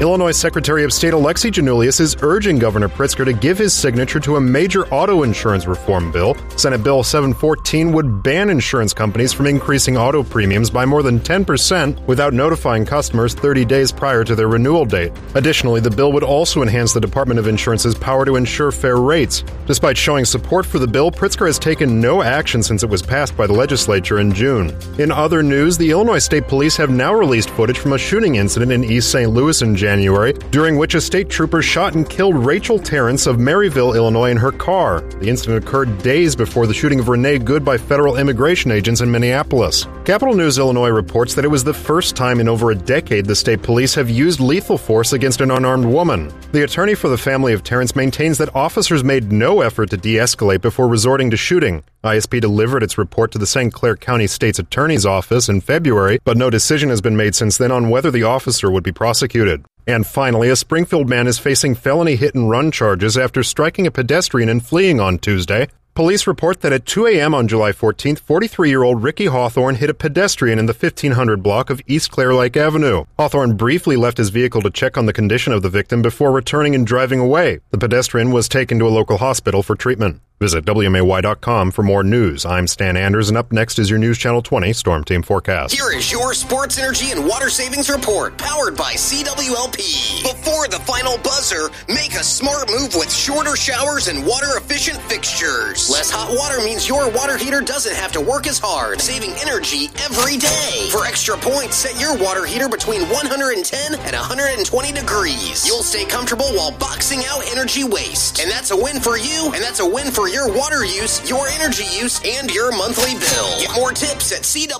Illinois Secretary of State Alexei Janulius is urging Governor Pritzker to give his signature to a major auto insurance reform bill. Senate Bill 714 would ban insurance companies from increasing auto premiums by more than 10% without notifying customers 30 days prior to their renewal date. Additionally, the bill would also enhance the Department of Insurance's power to ensure fair rates. Despite showing support for the bill, Pritzker has taken no action since it was passed by the legislature in June. In other news, the Illinois State Police have now released footage from a shooting incident in East St. Louis in January, during which a state trooper shot and killed Rachel Terrence of Maryville, Illinois, in her car. The incident occurred days before the shooting of Renee Good by federal immigration agents in Minneapolis. Capital News Illinois reports that it was the first time in over a decade the state police have used lethal force against an unarmed woman. The attorney for the family of Terrence maintains that officers made no effort to de-escalate before resorting to shooting. ISP delivered its report to the St. Clair County State's Attorney's Office in February, but no decision has been made since then on whether the officer would be prosecuted. And finally, a Springfield man is facing felony hit-and-run charges after striking a pedestrian and fleeing on Tuesday. Police report that at 2 a.m. on July 14th, 43-year-old Ricky Hawthorne hit a pedestrian in the 1500 block of East Clair Lake Avenue. Hawthorne briefly left his vehicle to check on the condition of the victim before returning and driving away. The pedestrian was taken to a local hospital for treatment. Visit WMAY.com for more news. I'm Stan Anders, and up next is your News Channel 20 Storm Team Forecast. Here is your Sports Energy and Water Savings Report, powered by CWLP. Before the final buzzer, make a smart move with shorter showers and water-efficient fixtures. Less hot water means your water heater doesn't have to work as hard, saving energy every day. For extra points, set your water heater between 110 and 120 degrees. You'll stay comfortable while boxing out energy waste. And that's a win for you, and that's a win for your water use, your energy use, and your monthly bill. Get more tips at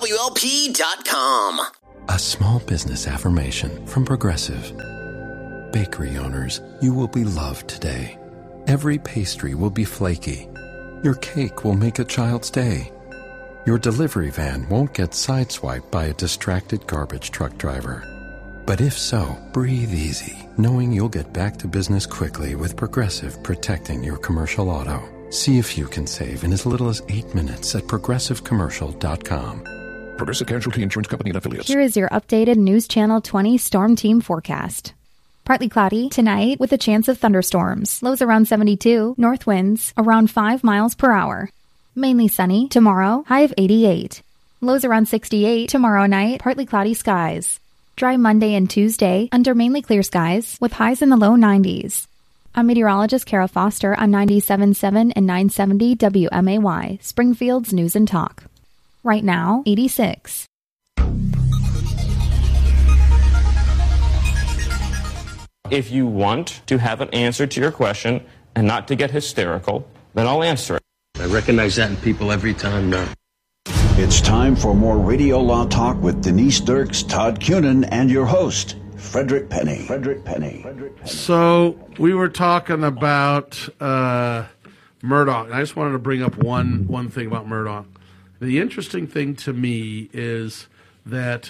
CWLP.com. A small business affirmation from Progressive. Bakery owners, you will be loved today. Every pastry will be flaky. Your cake will make a child's day. Your delivery van won't get sideswiped by a distracted garbage truck driver. But if so, breathe easy, knowing you'll get back to business quickly with Progressive protecting your commercial auto. See if you can save in as little as 8 minutes at progressivecommercial.com. Progressive Casualty Insurance Company and Affiliates. Here is your updated News Channel 20 Storm Team forecast. Partly cloudy tonight with a chance of thunderstorms. Lows around 72, north winds around 5 miles per hour. Mainly sunny tomorrow, high of 88. Lows around 68 tomorrow night, partly cloudy skies. Dry Monday and Tuesday under mainly clear skies with highs in the low 90s. I'm meteorologist Kara Foster on 97.7 and 970 WMAY, Springfield's News and Talk. Right now, 86. If you want to have an answer to your question and not to get hysterical, then I'll answer it. I recognize that in people every time now. It's time for more Radio Law Talk with Denise Dirks, Todd Cunin, and your host, Frederick Penny. So we were talking about Murdaugh, and I just wanted to bring up one thing about Murdaugh. The interesting thing to me is that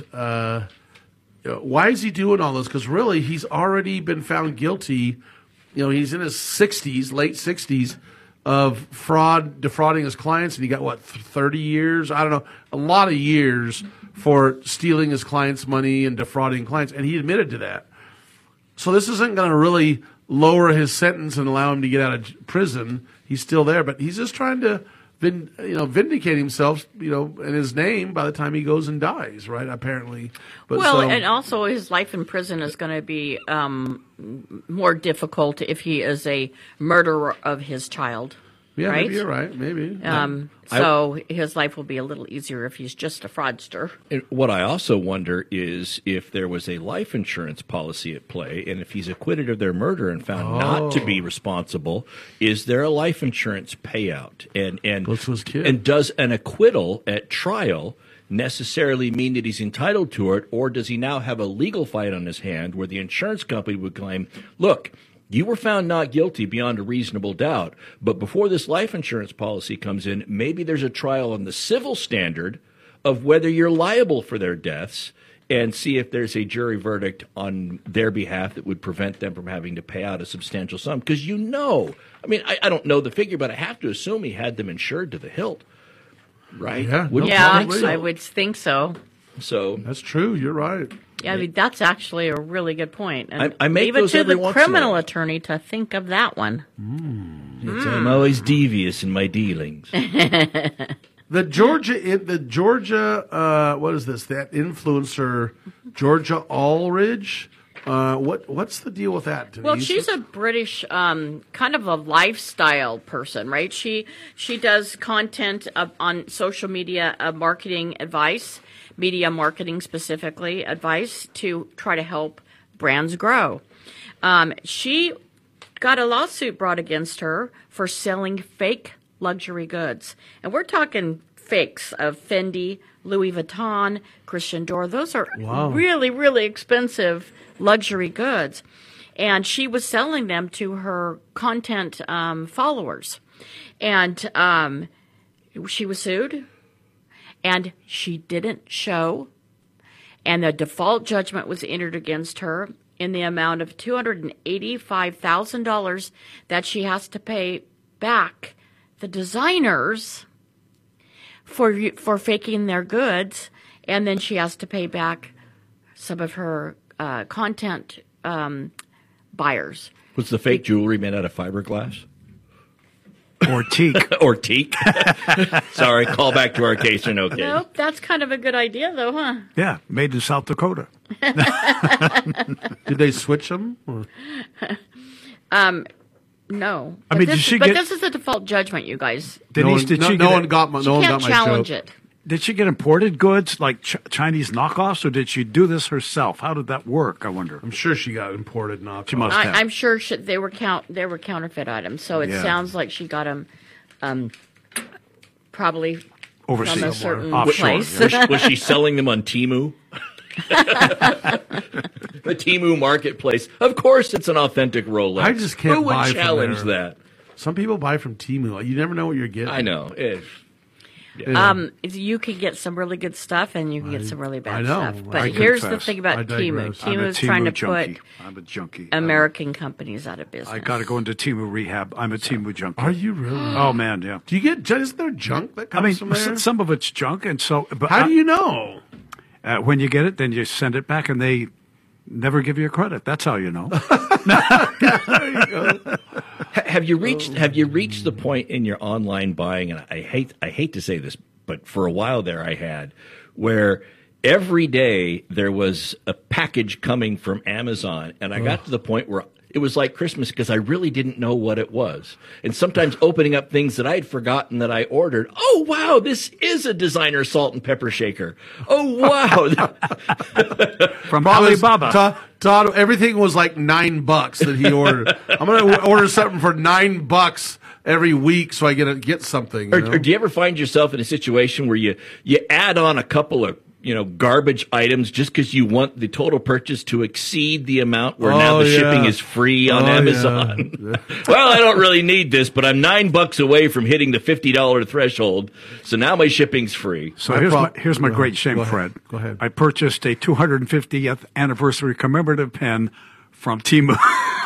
why is he doing all this? Because really, he's already been found guilty. You know, he's in his 60s, late 60s, of defrauding his clients, and he got, 30 years? I don't know, a lot of years for stealing his clients' money and defrauding clients, and he admitted to that. So this isn't going to really lower his sentence and allow him to get out of prison. He's still there, but he's just trying to vindicate himself, in his name by the time he goes and dies, right? Apparently. But and also his life in prison is going to be more difficult if he is a murderer of his child. Yeah, right? Maybe you're right. Maybe. So his life will be a little easier if he's just a fraudster. And what I also wonder is if there was a life insurance policy at play, and if he's acquitted of their murder and found not to be responsible, is there a life insurance payout? And does an acquittal at trial necessarily mean that he's entitled to it, or does he now have a legal fight on his hand where the insurance company would claim, look, you were found not guilty beyond a reasonable doubt, but before this life insurance policy comes in, maybe there's a trial on the civil standard of whether you're liable for their deaths, and see if there's a jury verdict on their behalf that would prevent them from having to pay out a substantial sum. Because I don't know the figure, but I have to assume he had them insured to the hilt, right? Yeah, I would think so. So that's true. You're right. Yeah, I mean, that's actually a really good point. And I make leave it those to every the once in a criminal while. attorney to think of that one. I'm always devious in my dealings. The Georgia, what is this? That influencer, Georgia Allridge. What's the deal with that, Denise? Well, she's a British kind of a lifestyle person, right? She does content on social media marketing advice, media marketing specifically advice to try to help brands grow. She got a lawsuit brought against her for selling fake luxury goods. And we're talking fakes of Fendi, Louis Vuitton, Christian Dior. Those are really, really expensive luxury goods. And she was selling them to her content followers. And she was sued. And she didn't show. And the default judgment was entered against her in the amount of $285,000 that she has to pay back the designers for faking their goods, and then she has to pay back some of her content buyers. Was the fake jewelry made out of fiberglass? Or teak. Or teak. Sorry, call back to our case or no case. Nope, that's kind of a good idea, though, huh? Yeah, made in South Dakota. Did they switch them? Or? No. I mean, did she but get? This is a default judgment, you guys. Denise, no one got my challenge joke. it. Did she get imported goods like Chinese knockoffs, or did she do this herself? How did that work? I wonder. I'm sure she got imported knockoffs. She must have. I'm sure they were counterfeit items, so it sounds like she got them probably overseas, from a certain offshore. place. Was she selling them on Temu? The Temu marketplace. Of course, it's an authentic Rolex. I just can't Who would buy from challenge there. that? Some people buy from Temu. You never know what you're getting. I know. You can get some really good stuff, and you can get some really bad stuff. But I here's confess. the thing about I Temu. digress. I'm a Temu is trying to junkie. put I'm a junkie. American companies out of business. I got to go into Temu rehab. I'm a Temu junkie. Are you really? Oh man, yeah. Do you get? Isn't there junk that I comes mean, from there? some of it's junk, and so. But How do you know? When you get it, then you send it back, and they never give you credit. That's how you know. There you go. Have you reached the point in your online buying? And I hate to say this, but for a while there I had, where every day there was a package coming from Amazon, and I got to the point where it was like Christmas because I really didn't know what it was. And sometimes opening up things that I had forgotten that I ordered. Oh, wow, this is a designer salt and pepper shaker. Oh, wow. From Alibaba. Todd, everything was like $9 that he ordered. I'm going to order something for $9 every week so I get something. You know? Or do you ever find yourself in a situation where you add on a couple of garbage items just because you want the total purchase to exceed the amount where now the shipping is free on Amazon? Yeah. Well, I don't really need this, but I'm $9 away from hitting the $50 threshold, so now my shipping's free. So here's my great shame, Fred. Go ahead. I purchased a 250th anniversary commemorative pen from Temu.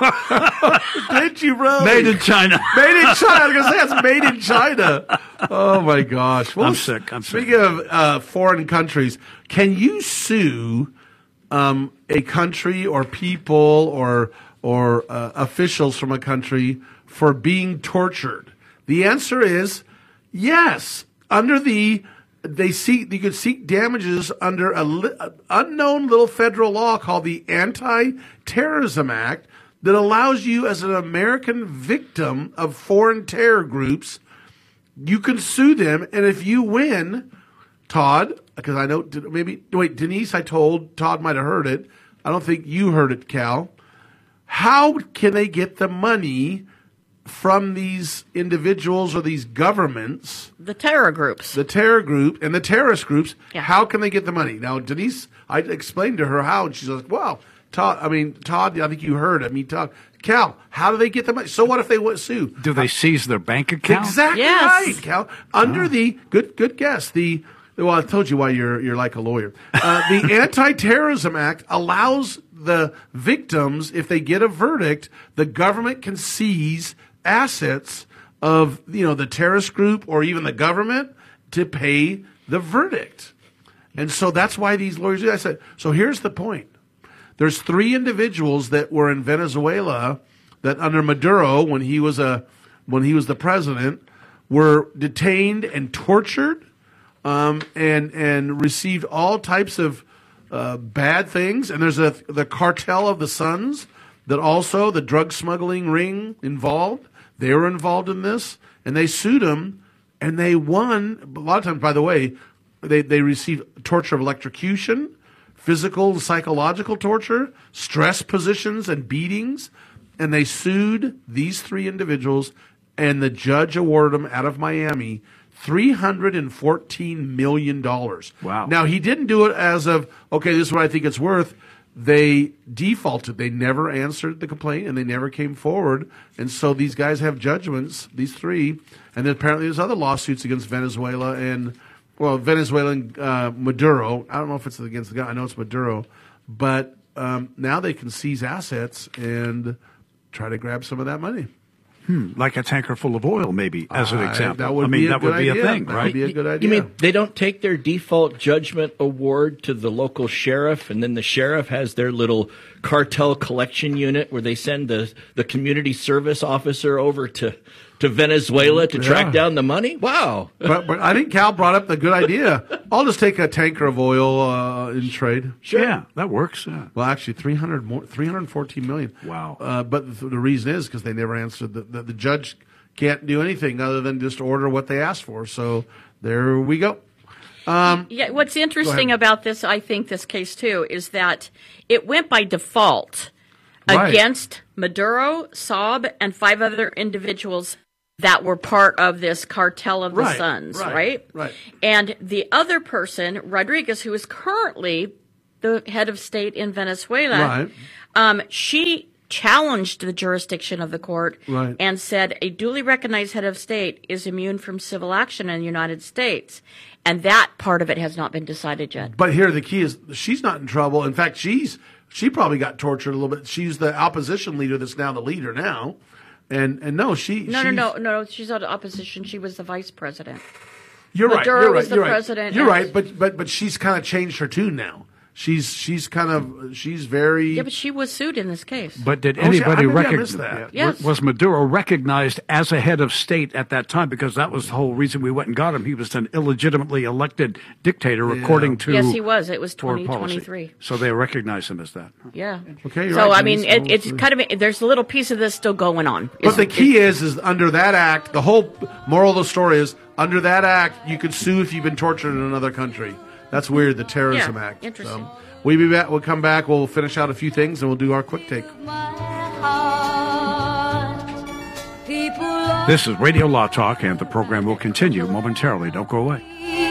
Did you, bro? Made in China. Made in China. I was going to say that's made in China. Oh, my gosh. Well, I'm sick. Speaking of foreign countries, can you sue a country or people or officials from a country for being tortured? The answer is yes. You could seek damages under an unknown little federal law called the Anti-Terrorism Act that allows you, as an American victim of foreign terror groups, you can sue them, and if you win, Todd, because I know Denise, I told Todd might have heard it. I don't think you heard it, Cal. How can they get the money from these individuals or these governments? The terror groups. The terror group and the terrorist groups. Yeah. How can they get the money? Now, Denise, I explained to her how, and she's like, wow, Todd, I think you heard. Todd, Cal, how do they get the money? So what if they sue? Do they seize their bank account? Exactly Yes. right, Cal. Under the good guess. Well, I told you why you're like a lawyer. The Anti-Terrorism Act allows the victims, if they get a verdict, the government can seize assets of the terrorist group or even the government to pay the verdict. And so that's why these lawyers do that. I said, so here's the point. There's 3 individuals that were in Venezuela that under Maduro, when he was the president, were detained and tortured, and received all types of bad things. And there's the cartel of the Suns that also the drug smuggling ring involved. They were involved in this, and they sued him, and they won. A lot of times, by the way, they received torture of electrocution, physical and psychological torture, stress positions and beatings, and they sued these 3 individuals, and the judge awarded them out of Miami $314 million. Wow. Now, he didn't do it as of, okay, this is what I think it's worth. They defaulted. They never answered the complaint, and they never came forward. And so these guys have judgments, these 3, and then apparently there's other lawsuits against Venezuela and Venezuelan Maduro. I don't know if it's against the guy. I know it's Maduro. But now they can seize assets and try to grab some of that money. Like a tanker full of oil, maybe, as an example. That would be a thing, right? That would be a good idea. You mean they don't take their default judgment award to the local sheriff, and then the sheriff has their little cartel collection unit where they send the community service officer over to Venezuela to track down the money? Wow. But I think Cal brought up the good idea. I'll just take a tanker of oil in trade. Sure. Yeah, that works. Yeah. Well, actually, $314 million. Wow. But the reason is because they never answered. The judge can't do anything other than just order what they asked for. So there we go. What's interesting about this, I think, this case too, is that it went by default against Maduro, Saab, and 5 other individuals that were part of this cartel of the Suns, right? And the other person, Rodriguez, who is currently the head of state in Venezuela, she challenged the jurisdiction of the court and said a duly recognized head of state is immune from civil action in the United States. And that part of it has not been decided yet. But here the key is she's not in trouble. In fact, she probably got tortured a little bit. She's the opposition leader that's now the leader now. And no, she's not opposition. She was the vice president. You're right. Maduro was the president. You're right. But she's kind of changed her tune now. She's very. Yeah, but she was sued in this case. But did anybody recognize that? Yes. Was Maduro recognized as a head of state at that time? Because that was the whole reason we went and got him. He was an illegitimately elected dictator, according to. Yes, he was. It was 2023. So they recognized him as that. Yeah. Okay. You're so right. I mean, it's kind of there's a little piece of this still going on. But the key is under that act, the whole moral of the story is under that act, you could sue if you've been tortured in another country. That's weird, the Terrorism Act. Interesting. So we'll be back. We'll come back. We'll finish out a few things, and we'll do our quick take. This is Radio Law Talk, and the program will continue momentarily. Don't go away.